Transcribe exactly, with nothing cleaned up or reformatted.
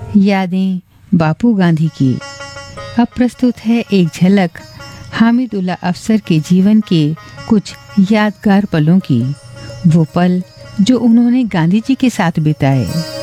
यादें बापू गांधी की। अब प्रस्तुत है एक झलक हामिदुल्लाह अफसर के जीवन के कुछ यादगार पलों की। वो पल जो उन्होंने गांधी जी के साथ बिताए।